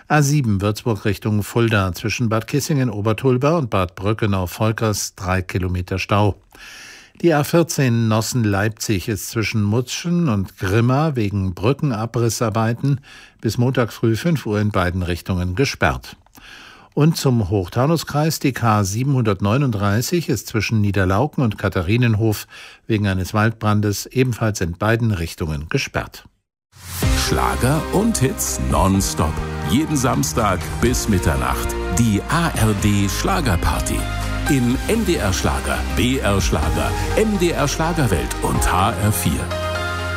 A7 Würzburg Richtung Fulda zwischen Bad Kissingen-Obertulba und Bad Brückenau-Volkers 3 Kilometer Stau. Die A14 Nossen-Leipzig ist zwischen Mutschen und Grimma wegen Brückenabrissarbeiten bis Montag früh 5 Uhr in beiden Richtungen gesperrt. Und zum Hochtaunuskreis die K 739 ist zwischen Niederlauken und Katharinenhof wegen eines Waldbrandes ebenfalls in beiden Richtungen gesperrt. Schlager und Hits nonstop. Jeden Samstag bis Mitternacht. Die ARD Schlagerparty. In NDR Schlager, BR Schlager, MDR Schlagerwelt und HR4.